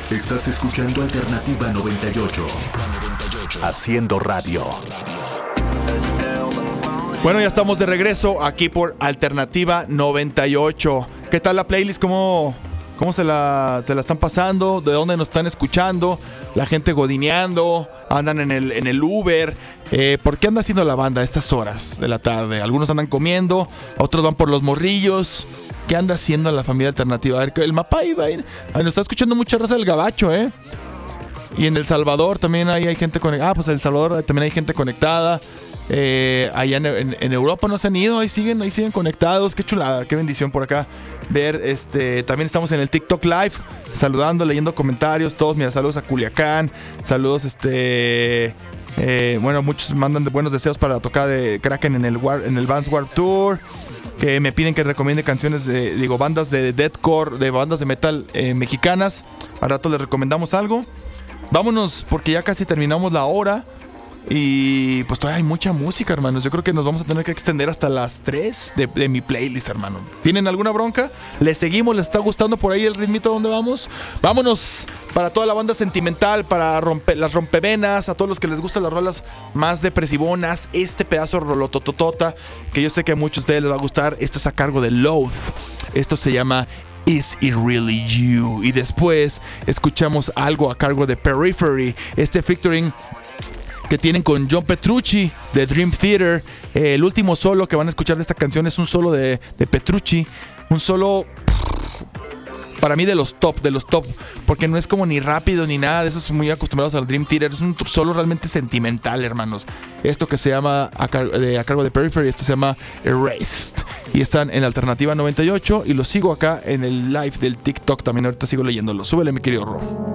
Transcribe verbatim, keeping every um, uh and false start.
Estás escuchando Alternativa noventa y ocho. Haciendo radio. Bueno, ya estamos de regreso aquí por Alternativa noventa y ocho. ¿Qué tal la playlist? ¿Cómo, cómo se, la, se la están pasando? ¿De dónde nos están escuchando? La gente godineando, andan en el, en el Uber. Eh, ¿Por qué anda haciendo la banda a estas horas de la tarde? Algunos andan comiendo, otros van por los morrillos. ¿Qué anda haciendo la familia Alternativa? A ver, el mapa iba a ir. Nos está escuchando mucha raza del Gabacho, ¿eh? Y en El Salvador también ahí hay gente conectada. Ah, pues en El Salvador también hay gente conectada. Eh, allá en, en, en Europa no se han ido, ahí siguen, ahí siguen conectados. Qué chulada, qué bendición por acá ver. Este, también estamos en el TikTok Live, saludando, leyendo comentarios. Todos, mira, saludos a Culiacán. Saludos, este. Eh, bueno, muchos mandan de buenos deseos para la tocada de Kraken en el, War, en el Vans Warped Tour. Que me piden que recomiende canciones de, digo, bandas de deathcore, de bandas de metal eh, mexicanas. Al rato les recomendamos algo. Vámonos, porque ya casi terminamos la hora. Y pues todavía hay mucha música, hermanos. Yo creo que nos vamos a tener que extender hasta las tres de, de mi playlist, hermano. ¿Tienen alguna bronca? ¿Les seguimos? ¿Les está gustando por ahí el ritmito donde vamos? Vámonos para toda la banda sentimental, para rompe, las rompevenas, a todos los que les gustan las rolas más depresivonas. Este pedazo rolotototota, que yo sé que a muchos de ustedes les va a gustar. Esto es a cargo de Loath. Esto se llama Is It Really You? Y después escuchamos algo a cargo de Periphery. Este featuring que tienen con John Petrucci de Dream Theater. Eh, el último solo que van a escuchar de esta canción es un solo de, de Petrucci. Un solo, para mí, de los top, de los top. Porque no es como ni rápido ni nada de eso. Es muy acostumbrados al Dream Theater. Es un solo realmente sentimental, hermanos. Esto que se llama, a, car- de, a cargo de Periphery, esto se llama Erased. Y están en Alternativa noventa y ocho. Y los sigo acá en el live del TikTok también. Ahorita sigo leyéndolo. Súbele, mi querido Ro.